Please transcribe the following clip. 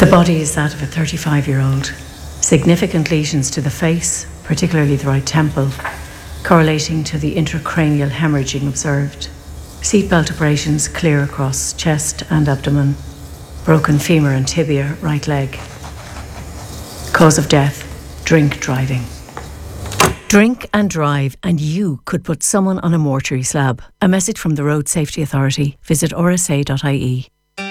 The body is that of a 35-year-old. Significant lesions to the face, particularly the right temple, correlating to the intracranial hemorrhaging observed. Seatbelt abrasions clear across chest and abdomen. Broken femur and tibia, right leg. Cause of death, drink driving. Drink and drive, and you could put someone on a mortuary slab. A message from the Road Safety Authority. Visit rsa.ie.